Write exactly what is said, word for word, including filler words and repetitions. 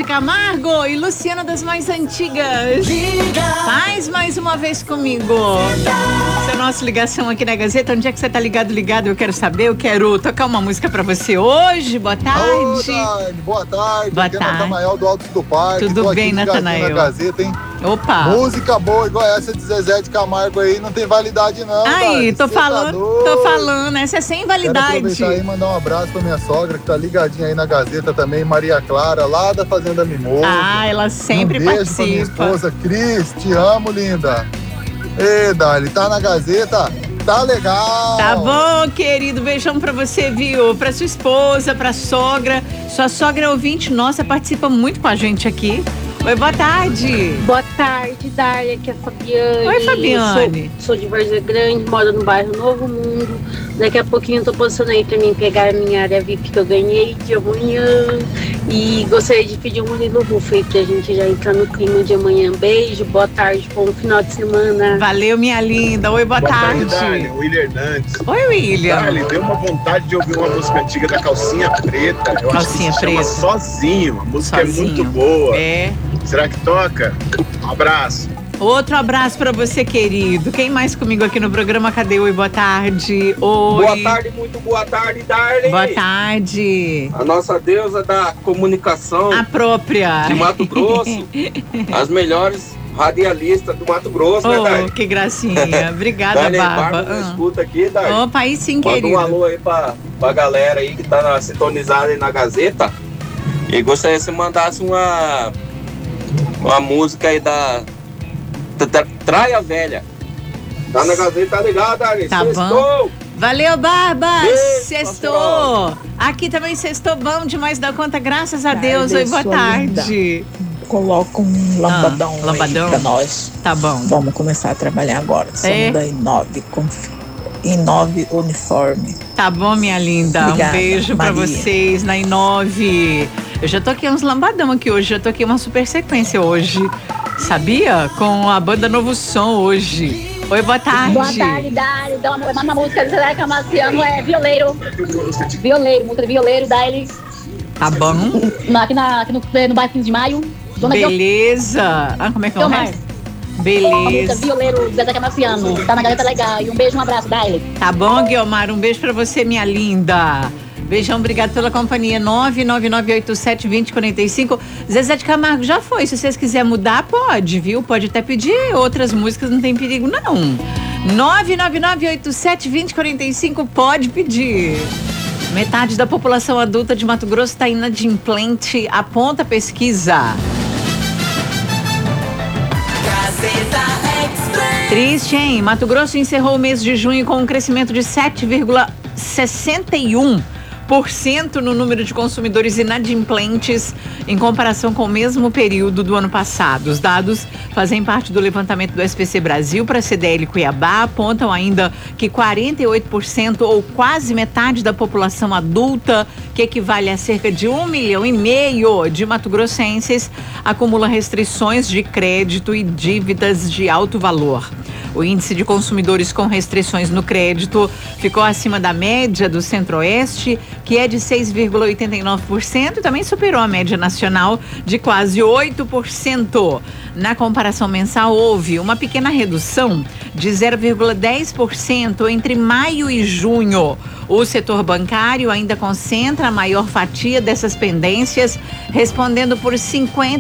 Camargo e Luciana das mais antigas. Liga. Faz mais uma vez comigo. Essa é a nossa ligação aqui na Gazeta. Onde é que você tá ligado, ligado? Eu quero saber, eu quero tocar uma música pra você hoje. Boa tarde. Ô, Dani, boa tarde. Boa aqui tarde. É Natanael do Alto do Parque. Tudo Tô bem, aqui Natanael? na Gazeta, hein? Opa. Música boa igual essa de Zezé de Camargo aí, não tem validade não, Aí, Dani. tô Cê tá falando, doido. tô falando, essa é sem Quero validade. aproveitar aí e mandar um abraço pra minha sogra, que tá ligadinha aí na Gazeta também, Maria Clara, lá da Fazenda Mimoso. Ah, ela sempre um beijo pra minha participa. esposa, Cris, te amo, linda. Ê, Dani, tá na Gazeta? Tá legal. Tá bom, querido. Beijão pra você, viu? Pra sua esposa, pra sogra. Sua sogra é ouvinte nossa, participa muito com a gente aqui. Oi, boa tarde. Boa tarde, Dália, aqui é a Fabiane. Oi, Fabiane. Sou, sou de Várzea Grande, moro no bairro Novo Mundo. Daqui a pouquinho eu tô postando aí pra mim pegar a minha área V I P que eu ganhei de amanhã. E gostaria de pedir um Murilo Rufo aí pra gente já entrar no clima de amanhã. Beijo, boa tarde, bom final de semana. Valeu, minha linda. Oi, boa, Boa tarde. tarde, Dani. William Hernandes. Oi, William. Dani, deu uma vontade de ouvir uma música antiga da Calcinha Preta. Eu Calcinha acho que se Preta. chama Sozinho. A música Sozinho. é muito boa. É. Será que toca? Um abraço. Outro abraço pra você, querido. Quem mais comigo aqui no programa? Cadê? Oi, boa tarde. Oi. Boa tarde, muito boa tarde, Darley. Boa tarde. A nossa deusa da comunicação A própria. de Mato Grosso. As melhores radialistas do Mato Grosso, né, Oh, Darley? que gracinha. Obrigada, Darley Barba. Barba não Ah. escuta aqui, Darley. Opa, aí sim, Manda querido. um alô aí pra, pra galera aí que tá na, sintonizada aí na Gazeta. E gostaria que você mandasse uma, uma música aí da, da, da Traia Velha. Tá na Gazeta, tá ligado, Darley? Tá Sextou! bom. Valeu, Barba! Beijo, Sextou! pastor. Aqui também sextou bom demais da conta, graças a Deus. Tarde, Oi, boa sua tarde. Coloca um lambadão, Ah, lambadão? aí pra nós. Tá bom. Vamos começar a trabalhar agora. Somos É? da Inove, conf... Inove Uniforme. Tá bom, minha linda. Obrigada, um beijo pra Maria. vocês na Inove. Eu já toquei uns lambadão aqui hoje, já toquei uma super sequência hoje. Sabia? Com a banda Novo Som hoje. Oi, boa tarde. Boa tarde, Dário. Dá uma, uma música do Zé Camarciano, é Violeiro. Violeiro, música de Violeiro, Dário. Tá bom. Aqui, na, aqui no, no bairro quinze de Maio. Dona Beleza. Ah, como é que é o Guilmar. resto? A música Beleza. Violeiro, Zé Camarciano. Tá na Gazeta Legal. E um beijo, um abraço, Dário. Tá bom, Guilmar? Um beijo pra você, minha linda. Beijão, obrigado pela companhia. nove nove nove oito sete dois zero quatro cinco. Zezé de Camargo já foi. Se vocês quiserem mudar, pode, viu? Pode até pedir outras músicas, não tem perigo, não. nove nove nove oito sete dois zero quatro cinco, pode pedir. Metade da população adulta de Mato Grosso está inadimplente, aponta a pesquisa. Triste, hein? Mato Grosso encerrou o mês de junho com um crescimento de sete vírgula sessenta e um por cento no número de consumidores inadimplentes em comparação com o mesmo período do ano passado. Os dados fazem parte do levantamento do S P C Brasil para a C D L Cuiabá, apontam ainda que quarenta e oito por cento ou quase metade da população adulta, que equivale a cerca de um milhão e meio de mato-grossenses, acumula restrições de crédito e dívidas de alto valor. O índice de consumidores com restrições no crédito ficou acima da média do Centro-Oeste, que é de seis vírgula oitenta e nove por cento e também superou a média nacional de quase oito por cento. Na comparação mensal, houve uma pequena redução de zero vírgula dez por cento entre maio e junho. O setor bancário ainda concentra a maior fatia dessas pendências, respondendo por cinquenta